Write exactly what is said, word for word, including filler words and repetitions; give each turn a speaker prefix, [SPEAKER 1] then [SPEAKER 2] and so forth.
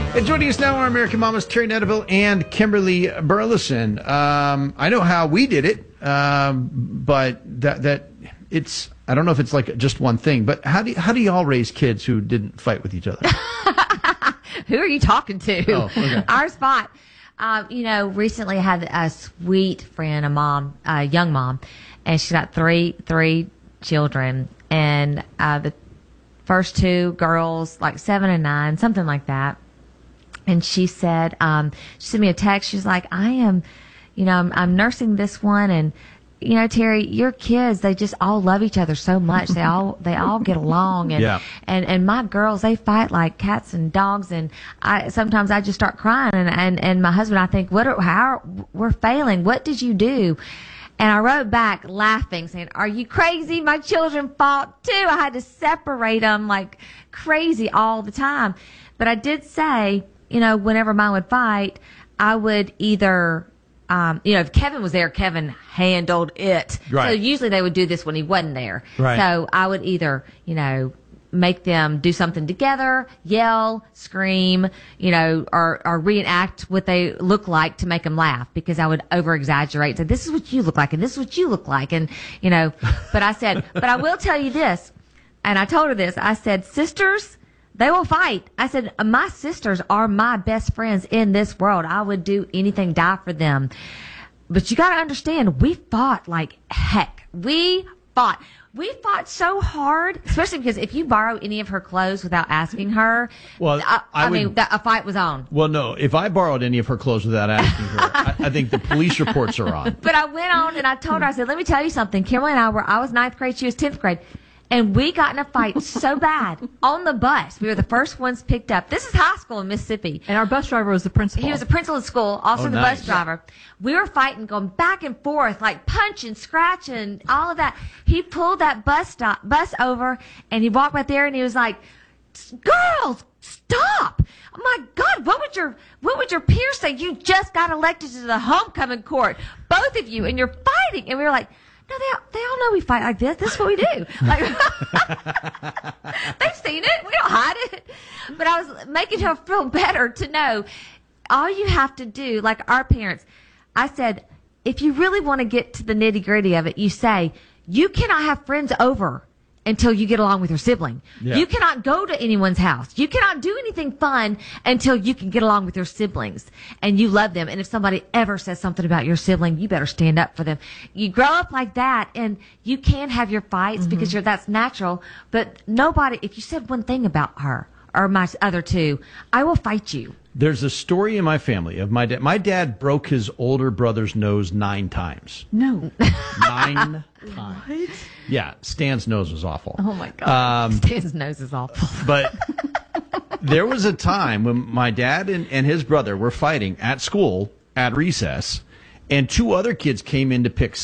[SPEAKER 1] And joining us now are American Mamas Terry Netterville and Kimberly Burleson. Um, I know how we did it, um, but that that it's I don't know if it's like just one thing. But how do how do y'all raise kids who didn't fight with each other?
[SPEAKER 2] Who are you talking to?
[SPEAKER 1] Oh, okay.
[SPEAKER 2] Our spot. Uh, you know, recently I had a sweet friend, a mom, a young mom, and she's got three three children, and uh, the first two girls, like seven and nine, something like that. And she said, um, she sent me a text. She's like, I am, you know, I'm, I'm nursing this one, and you know, Terry, your kids, they just all love each other so much. They all, they all get along. And,
[SPEAKER 1] yeah.
[SPEAKER 2] and, and my girls, they fight like cats and dogs. And I, sometimes I just start crying, and, and, and my husband, I think, what are, how, we're failing. What did you do? And I wrote back laughing, saying, are you crazy? My children fought too. I had to separate them like crazy all the time. But I did say, you know, whenever mine would fight, I would either, Um, you know, if Kevin was there, Kevin handled it.
[SPEAKER 1] Right.
[SPEAKER 2] So usually they would do this when he wasn't there.
[SPEAKER 1] Right.
[SPEAKER 2] So I would either, you know, make them do something together, yell, scream, you know, or, or reenact what they look like to make them laugh, because I would over exaggerate. So this is what you look like, and this is what you look like. And, you know, but I said, but I will tell you this. And I told her this. I said, sisters, they will fight. I said, my sisters are my best friends in this world. I would do anything, die for them. But you got to understand, we fought like heck. We fought. We fought so hard, especially because if you borrow any of her clothes without asking her,
[SPEAKER 1] well,
[SPEAKER 2] I, I,
[SPEAKER 1] I
[SPEAKER 2] mean,
[SPEAKER 1] would,
[SPEAKER 2] that, a fight was on.
[SPEAKER 1] Well, no, if I borrowed any of her clothes without asking her, I, I think the police reports are on.
[SPEAKER 2] But I went on and I told her, I said, let me tell you something. Kimberly and I were, I was ninth grade, she was tenth grade. And we got in a fight so bad on the bus. We were the first ones picked up. This is high school in Mississippi.
[SPEAKER 3] And our bus driver was the principal.
[SPEAKER 2] He was the principal of school, also
[SPEAKER 1] Oh,
[SPEAKER 2] the
[SPEAKER 1] nice.
[SPEAKER 2] bus driver. We were fighting, going back and forth, like punching, scratching, all of that. He pulled that bus stop, bus over, and he walked right there, and he was like, girls, stop. Oh my God, what would your, what would your peers say? You just got elected to the homecoming court, both of you, and you're fighting. And we were like, no, they all, they all know we fight like this. This is what we do. Like, they've seen it. We don't hide it. But I was making her feel better to know all you have to do, like our parents. I said, if you really want to get to the nitty gritty of it, you say, you cannot have friends over until you get along with your sibling.
[SPEAKER 1] Yeah.
[SPEAKER 2] You cannot go to anyone's house. You cannot do anything fun until you can get along with your siblings and you love them. And if somebody ever says something about your sibling, you better stand up for them. You grow up like that, and you can have your fights mm-hmm. because you're, that's natural. But nobody, if you said one thing about her or my other two, I will fight you.
[SPEAKER 1] There's a story in my family of my dad. My dad broke his older brother's nose nine times.
[SPEAKER 3] No.
[SPEAKER 1] Nine times.
[SPEAKER 3] What?
[SPEAKER 1] Yeah, Stan's nose was awful.
[SPEAKER 2] Oh, my God.
[SPEAKER 1] Um,
[SPEAKER 2] Stan's nose is awful.
[SPEAKER 1] But there was a time when my dad and, and his brother were fighting at school at recess, and two other kids came in to pick